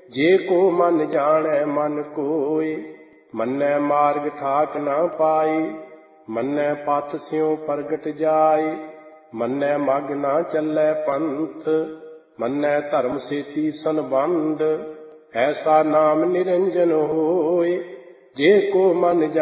ਜੇ ਕੋ ਮਨ ਜਾਣੈ ਮਨ ਕੋਇ, ਮੰਨੈ ਮਾਰਗ ਠਾਕ ਨਾ ਪਾਈ। ਮੰਨੈ ਪਥ ਸਿਉ ਪ੍ਰਗਟ ਜਾਇ, ਮੰਨੈ ਮਗ ਨਾ ਚੱਲੈ ਪੰਥ। ਮੰਨੈ ਧਰਮ ਸੇਤੀ ਸੰਬੰਧ, ਐਸਾ ਨਾਮ ਨਿਰੰਜਨ ਹੋਇ। ਜੇ ਕੋ ਮਨ